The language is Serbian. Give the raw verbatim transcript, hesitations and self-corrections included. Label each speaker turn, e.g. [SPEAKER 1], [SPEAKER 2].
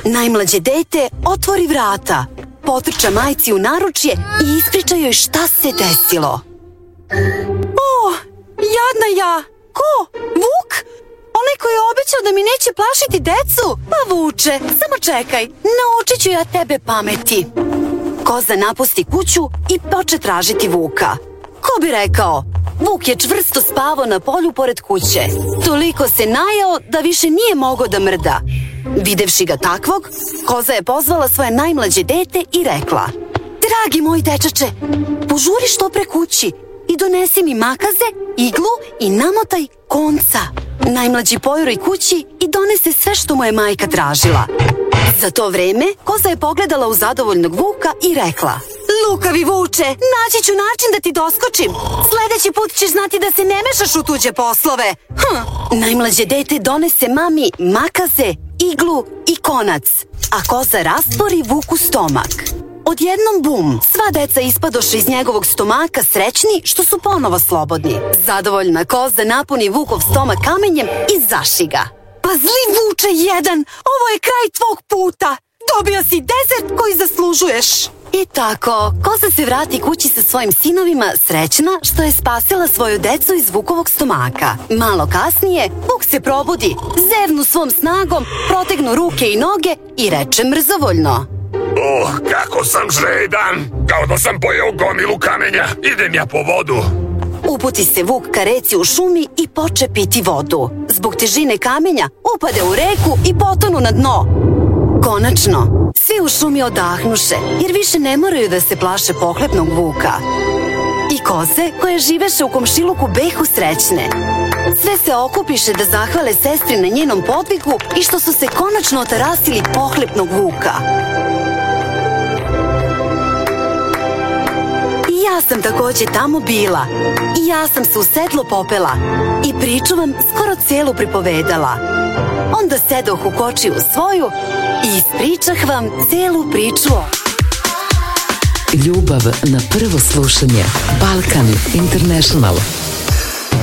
[SPEAKER 1] Najmlađe dete otvori vrata, potrča majci u naručje i ispriča joj šta se desilo. O, jadna ja! Ko? Vuk? Onaj koji je obećao da mi neće plašiti decu? Pa Vuče, samo čekaj, naučit ću ja tebe pameti. Koza napusti kuću i poče tražiti Vuka. Ko bi rekao? Vuk je čvrsto spavao na polju pored kuće. Toliko se najeo da više nije mogao da mrda. Videvši ga takvog, koza je pozvala svoje najmlađe dete i rekla: Dragi moj dečače, požuri što pre kući i donesi mi makaze, iglu i namotaj konca. Najmlađi pojuri kući i donese sve što mu je majka tražila. Za to vreme, koza je pogledala u zadovoljnog Vuka i rekla: Lukavi Vuče, naći ću način da ti doskočim. Sledeći put ćeš znati da se ne mešaš u tuđe poslove. Hm. Najmlađe dete donese mami makaze, iglu i konac, a koza rastvori Vuku stomak. Odjednom bum, sva deca ispadoše iz njegovog stomaka srećni što su ponovo slobodni. Zadovoljna koza napuni Vukov stomak kamenjem i zašiga. Pa zli Vuče jedan, ovo je kraj tvog puta. Dobio si dezert koji zaslužuješ. I tako, koza se vrati kući sa svojim sinovima srećna što je spasila svoju decu iz Vukovog stomaka. Malo kasnije, Vuk se probudi, zevnu svom snagom, protegnu ruke i noge i reče mrzovoljno:
[SPEAKER 2] Oh, kako sam žedan, kao da sam pojeo gomilu kamenja, idem ja po vodu.
[SPEAKER 1] Uputi se Vuk ka reci u šumi i poče piti vodu. Zbog težine kamenja upade u reku i potonu na dno. Konačno, svi u šumi odahnuše, jer više ne moraju da se plaše pohlepnog Vuka. I koze koje živeše u komšiluku behu srećne. Sve se okupiše da zahvale sestri na njenom podvigu i što su se konačno otarasili pohlepnog Vuka. I ja sam takođe tamo bila. I ja sam se u sedlo popela. I priču vam skoro celu pripovedala. Onda sedoh u kočiju svoju i ispričah vam celu priču o...
[SPEAKER 3] Ljubav na prvo slušanje. Balkan International.